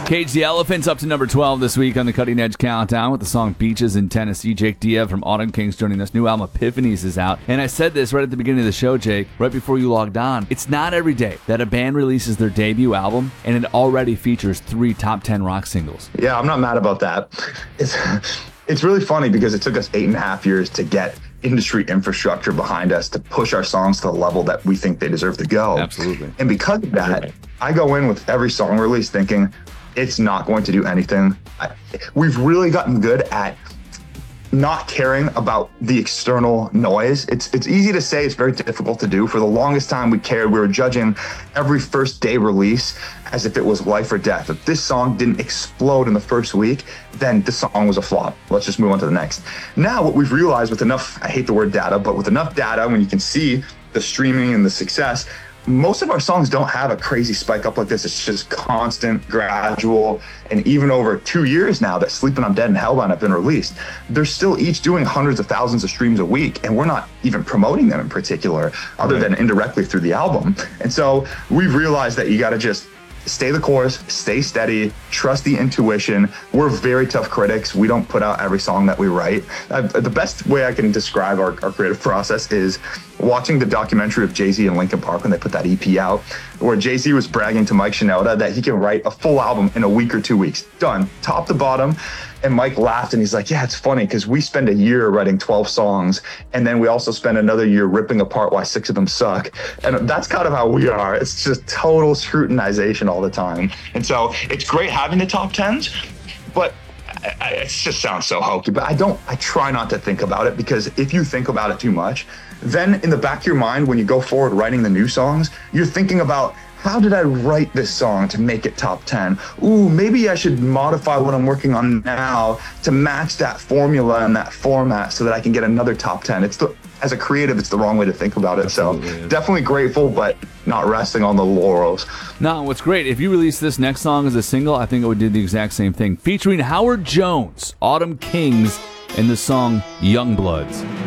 Cage the Elephant's up to number 12 this week on the Cutting Edge Countdown with the song Beaches in Tennessee. Jake Diev from Autumn Kings joining us. New album Epiphanies is out. And I said this right at the beginning of the show, Jake, right before you logged on. It's not every day that a band releases their debut album and it already features 3 top 10 rock singles. Yeah, I'm not mad about that. It's really funny because it took us 8.5 years to get industry infrastructure behind us to push our songs to the level that we think they deserve to go. Absolutely. And because of that, I go in with every song release thinking it's not going to do anything. We've really gotten good at not caring about the external noise. It's easy to say, it's very difficult to do. For the longest time we cared. We were judging every first day release as if it was life or death. If this song didn't explode in the first week, then the song was a flop. Let's just move on to the next. Now what we've realized with enough, I hate the word data, but with enough data, when you can see the streaming and the success, most of our songs don't have a crazy spike up like this. It's just constant, gradual, and even over 2 years now that Sleeping I'm Dead and Hellbound have been released, they're still each doing hundreds of thousands of streams a week, and we're not even promoting them in particular, other than indirectly through the album. And so we've realized that you got to just stay the course, stay steady, trust the intuition. We're very tough critics. We don't put out every song that we write. The best way I can describe our creative process is watching the documentary of Jay-Z and Linkin Park when they put that EP out, where Jay-Z was bragging to Mike Shinoda that he can write a full album in a week or 2 weeks. Done, top to bottom. And Mike laughed and he's like, yeah, it's funny because we spend a year writing 12 songs and then we also spend another year ripping apart why 6 of them suck. And that's kind of how we are. It's just total scrutinization all the time. And so it's great having the top 10s, but it just sounds so hokey. But I try not to think about it, because if you think about it too much, then in the back of your mind, when you go forward writing the new songs, you're thinking about, how did I write this song to make it top 10? Ooh, maybe I should modify what I'm working on now to match that formula and that format so that I can get another top 10. As a creative, it's the wrong way to think about it. Absolutely. So definitely grateful, but not resting on the laurels. No, what's great, if you release this next song as a single, I think it would do the exact same thing. Featuring Howard Jones, Autumn Kings, and the song Young Bloods.